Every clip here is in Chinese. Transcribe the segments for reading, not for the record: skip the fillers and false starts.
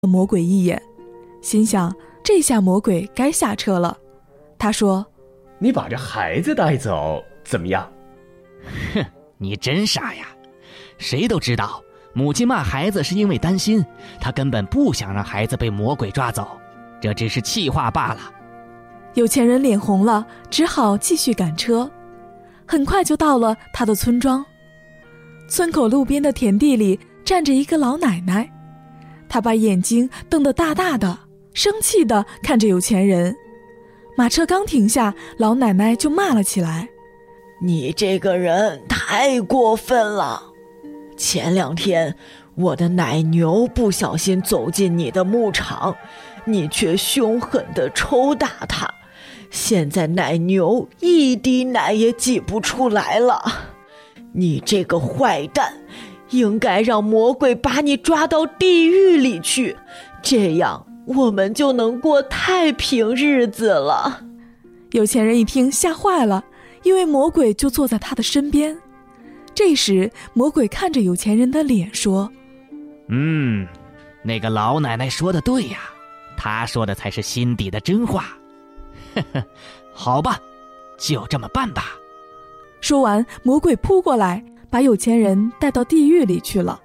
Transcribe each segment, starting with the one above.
魔鬼一眼，心想这下魔鬼该下车了。他说： 你把这孩子带走怎么样？ 哼，你真傻呀！谁都知道母亲骂孩子是因为担心，她根本不想让孩子被魔鬼抓走，这只是气话罢了。 有钱人脸红了，只好继续赶车。很快就到了他的村庄。村口路边的田地里站着一个老奶奶，她把眼睛瞪得大大的，生气地看着有钱人。马车刚停下，老奶奶就骂了起来： 你这个人太过分了！前2天我的奶牛不小心走进你的牧场，你却凶狠地抽打它，现在奶牛一滴奶也挤不出来了。你这个坏蛋，应该让魔鬼把你抓到地狱里去，这样我们就能过太平日子了。 有钱人一听吓坏了，因为魔鬼就坐在他的身边。这时魔鬼看着有钱人的脸说： 那个老奶奶说的对呀，她说的才是心底的真话。呵呵，好吧，就这么办吧。 说完，魔鬼扑过来，把有钱人带到地狱里去了。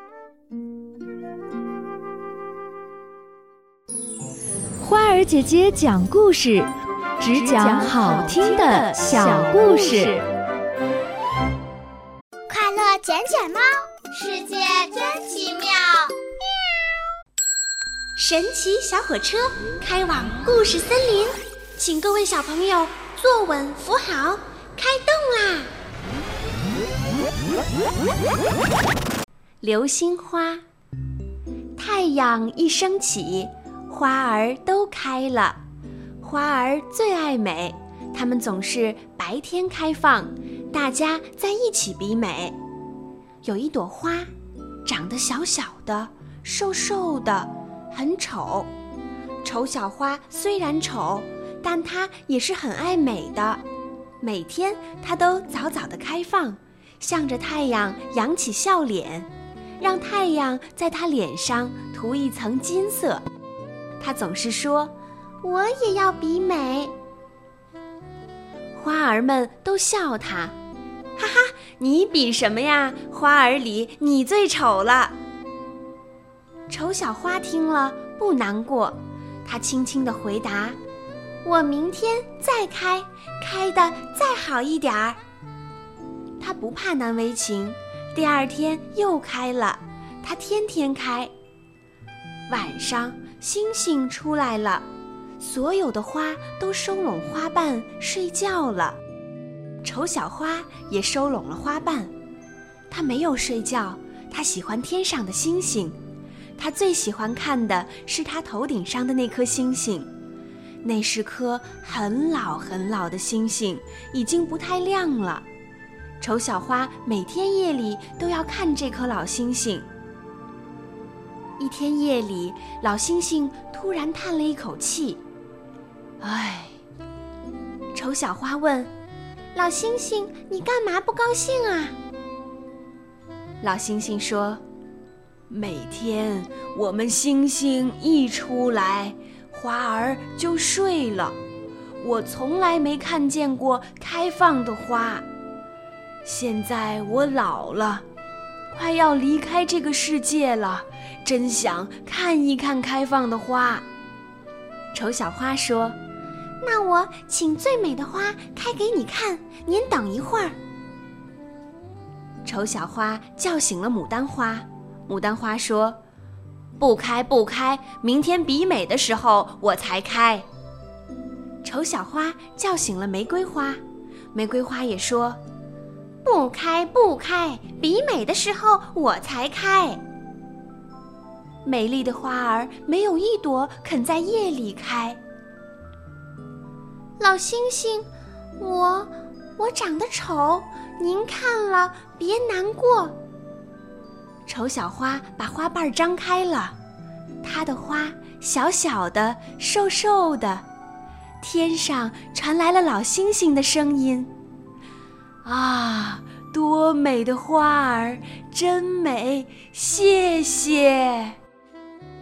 花儿姐姐讲故事，只讲好听的小故事。 快乐捡捡猫，世界真奇妙。神奇小火车开往故事森林，请各位小朋友坐稳扶好，开动啦！流星花。太阳一升起，花儿都开了。花儿最爱美，它们总是白天开放，大家在一起比美。有一朵花，长得小小的，瘦瘦的，很丑。丑小花虽然丑，但它也是很爱美的。每天它都早早地开放，向着太阳扬起笑脸，让太阳在它脸上涂一层金色。它总是说：我也要比美。花儿们都笑它：哈哈，你比什么呀？花儿里你最丑了。丑小花听了不难过，它轻轻地回答：我明天再开，开得再好一点儿。它不怕难为情，第2天又开了，它天天开。晚上星星出来了，所有的花都收拢花瓣睡觉了。丑小花也收拢了花瓣，它没有睡觉，它喜欢天上的星星。它最喜欢看的是它头顶上的那颗星星，那是颗很老很老的星星，已经不太亮了。丑小花每天夜里都要看这颗老星星。一天夜里，老星星突然叹了一口气：唉。丑小花问：老星星，你干嘛不高兴啊？老星星说：每天我们星星一出来，花儿就睡了，我从来没看见过开放的花。现在我老了，快要离开这个世界了，真想看一看开放的花。丑小花说：那我请最美的花开给你看，您等一会儿。丑小花叫醒了牡丹花，牡丹花说：不开不开，明天比美的时候我才开。丑小花叫醒了玫瑰花，玫瑰花也说：不开不开，比美的时候我才开。美丽的花儿没有一朵肯在夜里开。老星星，我长得丑，您看了别难过。丑小花把花瓣张开了，它的花小小的，瘦瘦的。天上传来了老星星的声音：啊，多美的花儿，真美，谢谢。